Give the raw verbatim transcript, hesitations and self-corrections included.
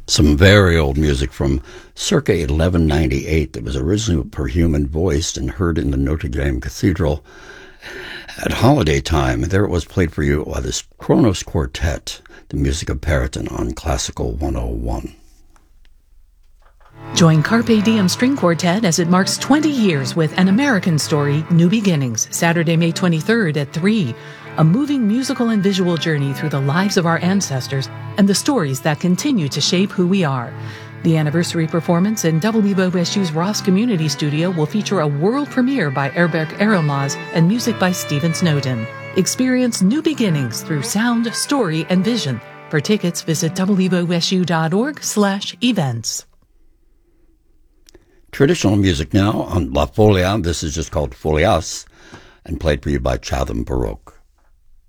Some very old music from circa eleven ninety-eight that was originally per human voiced and heard in the Notre Dame Cathedral at holiday time. There it was, played for you by this Kronos Quartet, the music of Periton on Classical one oh one. Join Carpe Diem String Quartet as it marks twenty years with An American Story, New Beginnings, Saturday, May twenty-third at three. A moving musical and visual journey through the lives of our ancestors and the stories that continue to shape who we are. The anniversary performance in W O S U's Ross Community Studio will feature a world premiere by Erberk Erilmaz and music by Stephen Snowden. Experience new beginnings through sound, story, and vision. For tickets, visit W O S U dot org slash events. Traditional music now on La Folia. This is just called Folias and played for you by Chatham Baroque.